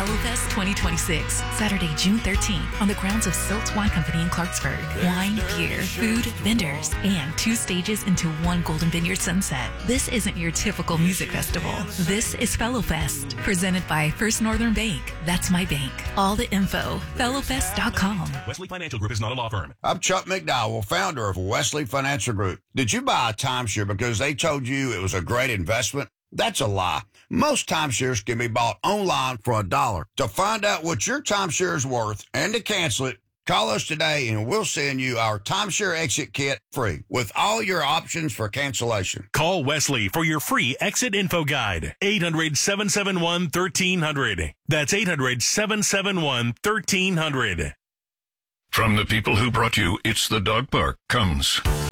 FellowFest 2026, Saturday, June 13th, on the grounds of Siltz Wine Company in Clarksburg. Wine, beer, food, vendors, and 2 stages into one Golden Vineyard sunset. This isn't your typical music festival. This is FellowFest, presented by First Northern Bank. That's my bank. All the info, fellowfest.com. Wesley Financial Group is not a law firm. I'm Chuck McDowell, founder of Wesley Financial Group. Did you buy a timeshare because they told you it was a great investment? That's a lie. Most timeshares can be bought online for $1. To find out what your timeshare is worth and to cancel it, call us today and we'll send you our timeshare exit kit free with all your options for cancellation. Call Wesley for your free exit info guide. 800-771-1300. That's 800-771-1300. From the people who brought you It's the Dog Park comes